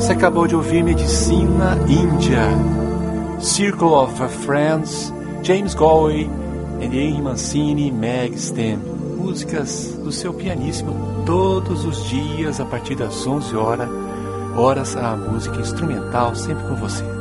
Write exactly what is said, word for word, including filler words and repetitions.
Você acabou de ouvir Medicina Índia, Circle of Friends, James Galway, Henry Mancini, Meg Stem. Músicas do seu pianíssimo todos os dias a partir das onze horas, horas a música instrumental sempre com você.